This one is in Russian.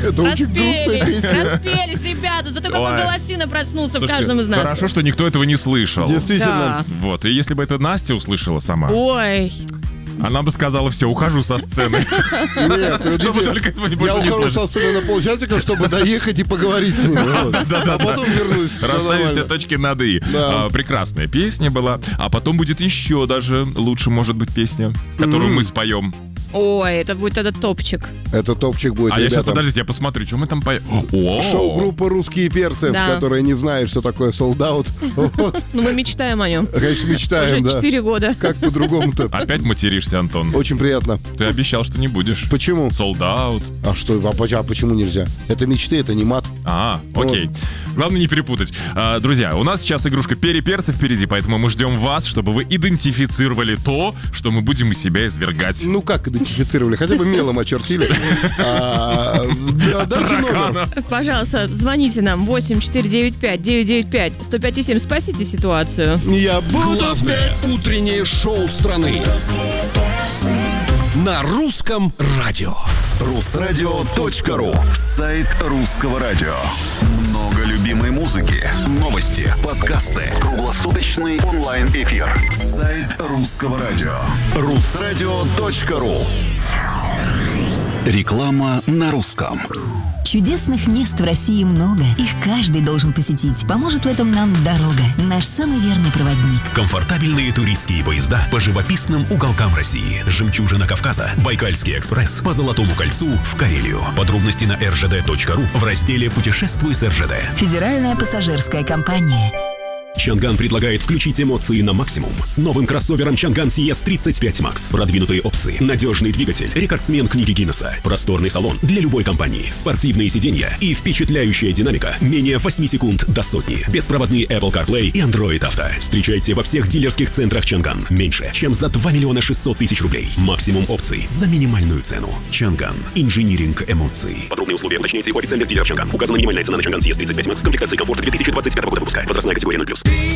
Это очень грустная песня. Распелись, ребята. Зато какой Ой. голосина проснулся в Слушайте, каждом из нас. хорошо, что никто этого не слышал. Действительно. Вот, и если бы это Настя услышала сама, Ой, она бы сказала: все, ухожу со сцены. Нет, Чтобы только этого я больше не ухожу слышать. со сцены на полчасика, чтобы доехать и поговорить с ними. Вот. А потом вернусь. Всё Расставить все нормально. точки над «и». Да. Прекрасная песня была. А потом будет еще даже лучше, может быть, песня, которую мы споем. ой, это будет тогда топчик. Это топчик будет, А я сейчас, ребята. подождите, я посмотрю, что мы там поем. Шоу-группа «Русские перцы», Да. которые не знают, что такое солдат. Вот. Ну, мы мечтаем о нем. Конечно, Уже мечтаем, да. 4 года. Как по-другому-то? Опять материшься, Антон. Очень приятно. Ты обещал, что не будешь. Почему? Sold out. А что? А почему нельзя? Это мечты, это не мат. Окей. Главное не перепутать. Друзья, у нас сейчас игрушка «Переперцы» впереди, поэтому мы ждем вас, чтобы вы идентифицировали то, что мы будем из себя извергать. Ну как идентифицировали? Хотя бы мелом очертили. Дальше номер. Пожалуйста, звоните нам 8495-995-105,7. Спасите ситуацию. Я буду... Главное утреннее шоу страны на русском радио. Русрадио.ру. Сайт русского радио. Много любимой музыки, новости, подкасты, круглосуточный онлайн-эфир. Сайт русского радио. Русрадио.ру. Реклама на русском. Чудесных мест в России много. Их каждый должен посетить. Поможет в этом нам дорога. Наш самый верный проводник. Комфортабельные туристские поезда по живописным уголкам России. Жемчужина Кавказа, Байкальский экспресс по Золотому кольцу в Карелию. Подробности на rgd.ru в разделе «Путешествуй с РЖД». Федеральная пассажирская компания. Чанган предлагает включить эмоции на максимум с новым кроссовером Чанган CS35 Max. Продвинутые опции, надежный двигатель, рекордсмен книги Гиннесса, просторный салон для любой компании, спортивные сиденья и впечатляющая динамика менее 8 секунд до сотни. Беспроводные Apple CarPlay и Android Auto. Встречайте во всех дилерских центрах Чанган. Меньше, чем за 2 600 000 рублей. Максимум опций за минимальную цену. Чанган. Инжиниринг эмоций. Подробные условия уточняйте у официальных дилеров Чанган. Указана минимальная цена на Чанган CS35 Max. Комплектация комфорта 2025 года выпуска. Возрастная категория 0+.